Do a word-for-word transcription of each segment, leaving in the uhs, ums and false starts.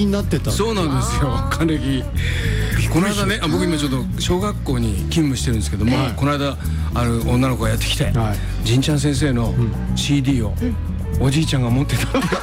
暦になってた。 そうなんですよ、還暦。この間ね、あ僕今ちょっと小学校に勤務してるんですけども、この間ある女の子がやってきて、仁ちゃん先生の シーディー をおじいちゃんが持ってたって言って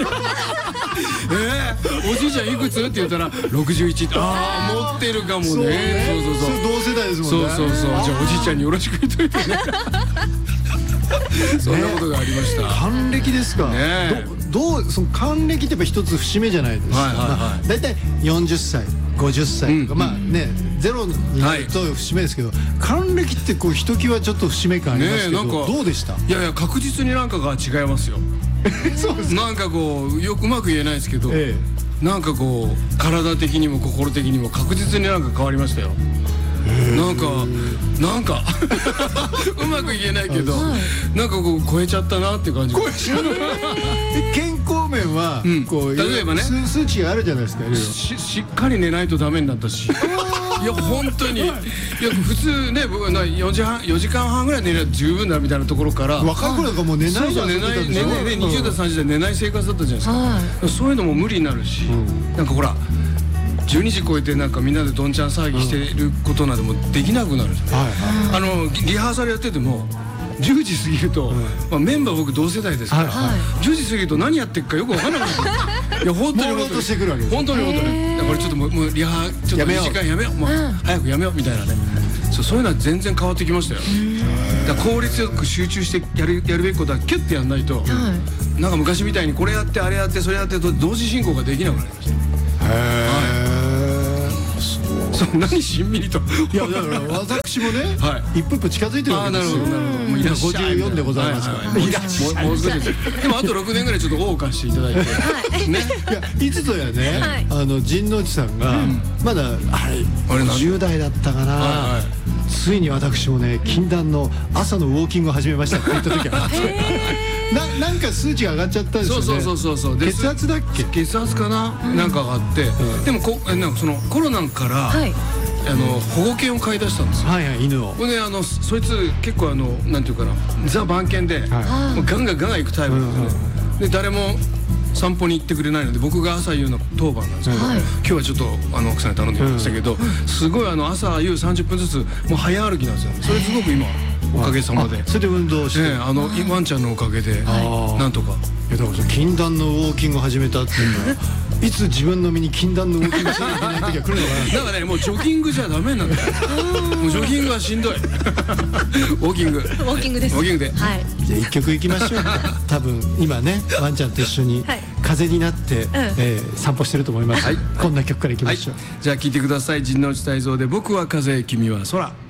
えー、おじいちゃんいくつって言ったらろくじゅういち。ああ持ってるかもね。そうそうそう、 同世代ですもんね。 そうそうそう、じゃあおじいちゃんによろしく言っといてねそんなことがありました。 還暦ですか。どうその還暦ってやっぱ一つ節目じゃないですか。だいたいよんじゅっさいごじゅっさいとか、まあねゼロになると節目ですけど、還暦ってこうひときわちょっと節目感ありますけど、どうでした？ いやいや確実になんかが違いますよそうですか。なんかこうよくうまく言えないですけど、なんかこう体的にも心的にも確実になんか変わりましたよ。なんかなんかうまく言えないけど、なんかこう超えちゃったなっていう感じ。超えちゃう健康面はこう例えばね数値があるじゃないですか。 ししっかり寝ないとダメになったしいや本当にいや普通ね僕はよじかんはんぐらい寝れば十分だみたいなところから、 若い頃とかもう寝ないじゃん。 寝ない寝ないにじゅう代さんじゅう代寝ない生活だったじゃないですか。そういうのも無理になるし、なんかほらじゅうにじ超えてなんかみんなでどんちゃん騒ぎしてることなどもできなくなるんですよ。あのリハーサルやっててもじゅうじ過ぎると、まあメンバー僕同世代ですから、じゅうじ過ぎると何やってるかよく分からなくなる。いや本当に本当に本当に本当にだからちょっともうリハちょっと時間やめよう、もう早くやめようみたいなね。そうそういうのは全然変わってきましたよ。だから効率よく集中してやるやるべきことはキュッてやんないと、なんか昔みたいにこれやってあれやってそれやってと同時進行ができなくなりました。へえ。そう、何しんみりと。 いやだから私もね一歩一歩近づいてるわけですよ。今ごじゅうよんでございますから。 もう少しです。でもあとろくねんぐらいちょっと謳歌していただいてね。 いやいつぞやね、あの陣内さんがまだあれごじゅう代だったかな、ついに私もね禁断の朝のウォーキングを始めましたって言った時はななんか数値が上がっちゃったんですよね。 そうそうそうそう。 血圧だっけ？ 血圧かな、なんかがあって、でもこなんかそのコロナからあの保護犬を飼い出したんですよ。 はいはい、犬を。 これね、あのそいつ結構あのなんていうかな、ザ番犬でもうガンガンガンガン行くタイプなんですね。で誰も散歩に行ってくれないので僕が朝夕の当番なんですけど、今日はちょっとあの奥さんに頼んでみましたけど、すごいあの朝夕さんじゅっぷんずつもう早歩きなんですよ。それすごく今おかげさまで。 それで運動して、 あのワンちゃんのおかげでなんとか。 いやだから禁断のウォーキングを始めたっていうのはいつ自分の身に禁断のウォーキングしなきゃいけない時は来るのかな。 だからね、もうジョギングじゃダメなんだよ。もうジョギングはしんどい。ウォーキング。ウォーキングです。 ウォーキングで。 はい。 じゃあ一曲いきましょう。多分今ねワンちゃんと一緒に風になって散歩してると思います。こんな曲からいきましょう。 じゃあ聴いてください。陣内泰造で僕は風、君は空。